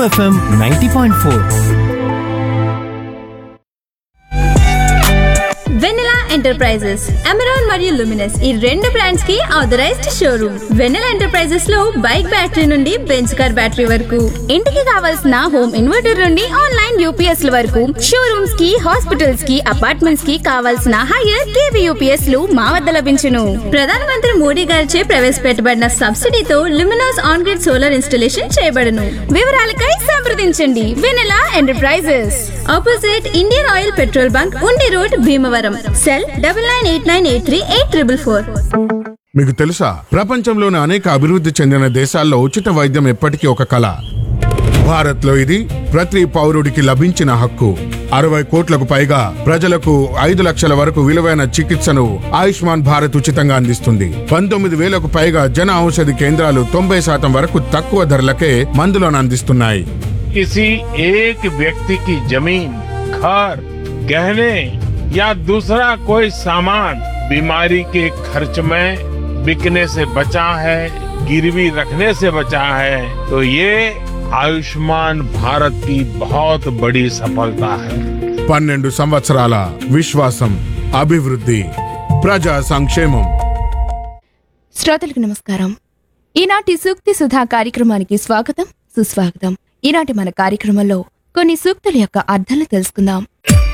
FM 90.4. వెన్నెలా enterprises, Amaron మరియు Luminous ఈ రెండు బ్రాండ్స్ కి ఆథరైజ్డ్ షోరూమ్. వెన్నెలా ఎంటర్ప్రైజెస్ లో బైక్ బ్యాటరీ నుండి బెంచ్ కార్ బ్యాటరీ వరకు, ఇంటికి కావాల్సిన హోమ్ ఇన్వర్టర్ నుండి ఆన్లైన్ యూపీఎస్ ల వరకు, షోరూమ్స్ కి, హాస్పిటల్స్ కి, అపార్ట్మెంట్స్ కి కావాల్సిన హైయర్ కేవీ యూపీఎస్ లు మా వద్ద లభించును. ప్రధానమంత్రి మోడీ గారిచే ప్రవేశపెట్టబడిన సబ్సిడీతో Luminous on grid solar installation చేయబడును. వివరాలకై సంప్రదించండి వెన్నెలా enterprises, opposite Indian oil petrol bunk, ఉండి రోడ్, భీమవరం. సెల్ 9989838444. మీకు తెలుసా, ప్రపంచంలోని అనేక అభివృద్ధి చెందిన దేశాల్లో ఉచిత వైద్యం ఎప్పటికీ ఒక కళ. భారత్లో ఇది ప్రతి పౌరుడికి లభించిన హక్కు. 60 కోట్లకు పైగా ప్రజలకు 5 లక్షల వరకు విలువైన చికిత్సను ఆయుష్మాన్ భారత్ ఉచితంగా అందిస్తుంది. 19,000కు పైగా జన ఔషధి కేంద్రాలు 90% వరకు తక్కువ ధరలకే మందులను అందిస్తున్నాయి. किसी एक व्यक्ति की जमीन, घर, गहने या दूसरा कोई सामान बीमारी के खर्च में बिकने से बचा है, गिरवी रखने से बचा है, तो ये आयुष्मान भारत की बहुत बड़ी सफलता है. 12 సంవత్సరాల విశ్వాసం, అభివృద్ధి, ప్రజా సంక్షేమం. శ్రోతలకు నమస్కారం. ఈనాటి సూక్తి సుధా కార్యక్రమానికి స్వాగతం, సుస్వాగతం. ఈనాటి మన కార్యక్రమంలో కొన్ని సూక్తుల యొక్క అర్థాలు తెలుసుకుందాం.